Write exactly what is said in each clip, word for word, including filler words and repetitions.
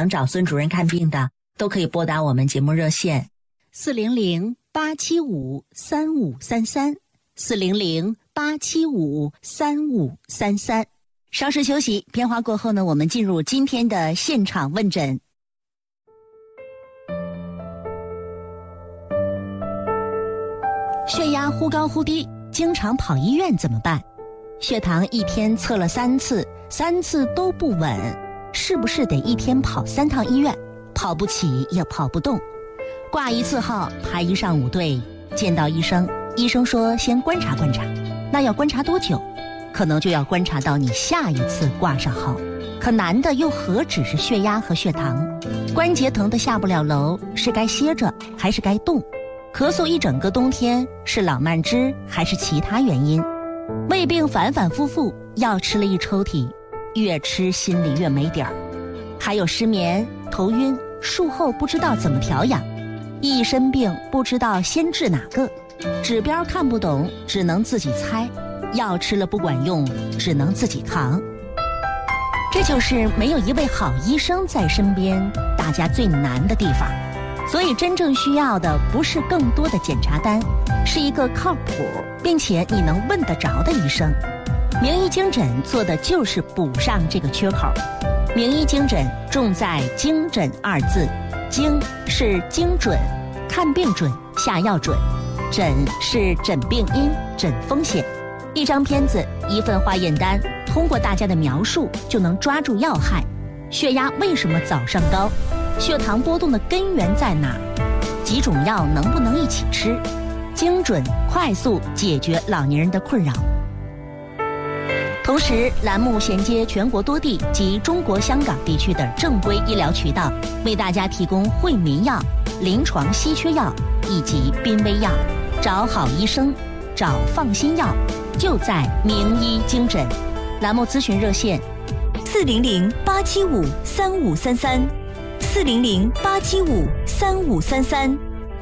想找孙主任看病的，都可以拨打我们节目热线四零零八七五三五三三四零零八七五三五三三。稍事休息，片花过后呢，我们进入今天的现场问诊。血压忽高忽低，经常跑医院怎么办？血糖一天测了三次，三次都不稳，是不是得一天跑三趟医院？跑不起也跑不动，挂一次号排一上午队，见到医生，医生说先观察观察，那要观察多久？可能就要观察到你下一次挂上号。可难的又何止是血压和血糖？关节疼得下不了楼，是该歇着还是该动？咳嗽一整个冬天，是老慢支还是其他原因？胃病反反复复，药吃了一抽屉，越吃心里越没底儿。还有失眠、头晕，术后不知道怎么调养。一身病不知道先治哪个，指标看不懂，只能自己猜。药吃了不管用，只能自己扛。这就是没有一位好医生在身边，大家最难的地方。所以真正需要的不是更多的检查单，是一个靠谱并且你能问得着的医生。名医经诊做的就是补上这个缺口。名医经诊重在精诊二字，精是精准，看病准，下药准，诊是诊病因，诊风险。一张片子，一份化验单，通过大家的描述就能抓住要害。血压为什么早上高？血糖波动的根源在哪？几种药能不能一起吃？精准快速解决老年人的困扰。同时，栏目衔接全国多地及中国香港地区的正规医疗渠道，为大家提供惠民药、临床稀缺药以及濒危药。找好医生，找放心药，就在名医经诊。栏目咨询热线四零零八七五三五三三四零零八七五三五三三。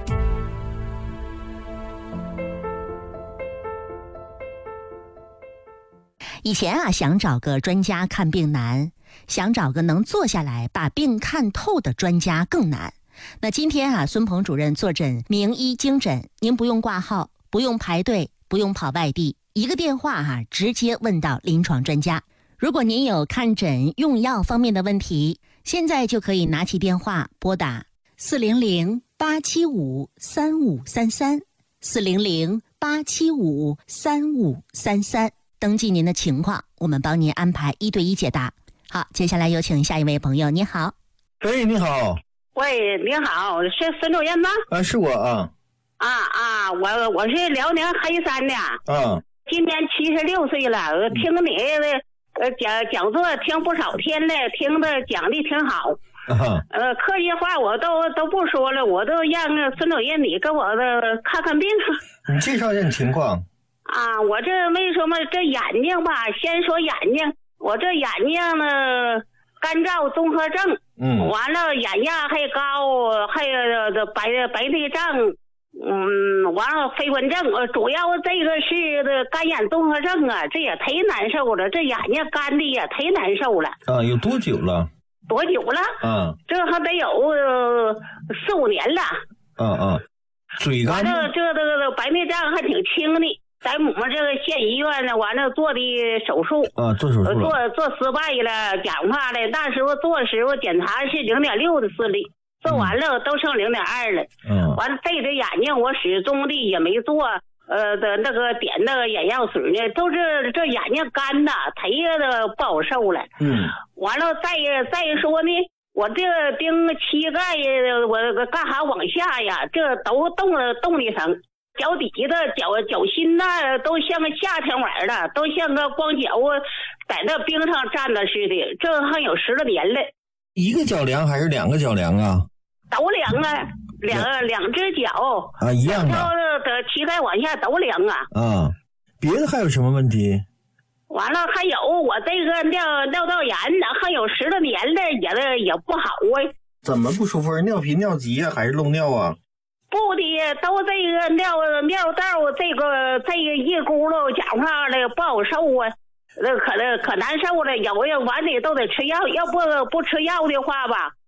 以前啊，想找个专家看病难，想找个能坐下来把病看透的专家更难。那今天啊，孙鹏主任坐诊名医经诊，您不用挂号，不用排队，不用跑外地，一个电话哈、啊，直接问到临床专家。如果您有看诊用药方面的问题，现在就可以拿起电话拨打四零零八七五三五三三四零零八七五三五三三，登记您的情况，我们帮您安排一对一解答。好，接下来有请下一位朋友。你好。 喂，你好。 喂，你好，是孙主任吗？ 啊，是我啊。 啊啊，我我是辽宁黑山的。 嗯。 今年七十六岁了，我听你的呃讲讲座听不少天了，听的讲的挺好。 啊。 呃，客气话我都都不说了，我都让孙主任你给我的看看病。 你介绍一下你情况。 啊，我这为什么这眼睛吧？先说眼睛，我这眼睛呢，干燥综合症， 嗯， 完了眼压还高，还有这白白内障，嗯，完了飞蚊症，呃，主要这个是的干眼综合症啊，这也忒难受了，这眼睛干的也忒难受了。 啊，有多久了？ 多久了？ 嗯， 这还得有呃四五年了。 嗯嗯，嘴干。 完了这这个白内障还挺轻的。在我们这个县医院呢，完了做的手术啊，做手术了， 做做失败了，讲话了。那时候做时候检查是零点六的视力，做完了、嗯、都剩零点二了。嗯，完了这只眼睛我始终的也没做，呃的那个点那个眼药水呢，都是这眼睛干呐，忒的不好受了。嗯，完了再再说呢，我这钉膝盖，我干啥往下呀，这都冻了冻一层。脚底的脚脚心呐，都像个夏天玩了，都像个光脚啊，在那冰上站的似的。这还有十来年了。 一个脚凉还是两个脚凉啊？ 都凉啊，两两只脚啊一样的， 的膝盖往下都凉啊。 啊，别的还有什么问题？ 完了还有我这个尿尿道炎，还有十来年了，也也不好啊。 怎么不舒服？尿频尿急啊，还是漏尿啊？ 不的，都这个尿尿道这个这个一咕噜讲话了不好受啊，那可可难受了，有呀，晚里都得吃药，要不不吃药的话吧，